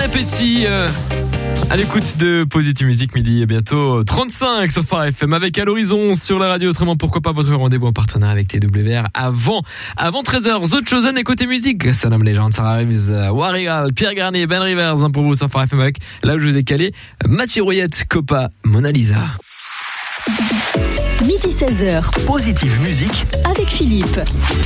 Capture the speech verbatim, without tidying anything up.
appétit euh, à l'écoute de Positive Music, midi et bientôt trente-cinq sur Phare F M avec À l'horizon sur la radio. Autrement, pourquoi pas votre rendez-vous en partenariat avec T W R avant, avant treize heures. The Chosen et côté musique, Sonam Legend, Sarah Reeves, Warrigal, Pierre Garnier, Ben Rivers, hein, pour vous sur Phare F M avec, là où je vous ai calé, Mathieu Rouillette, Copa, Mona Lisa. Midi seize heures. Positive Musique avec Philippe.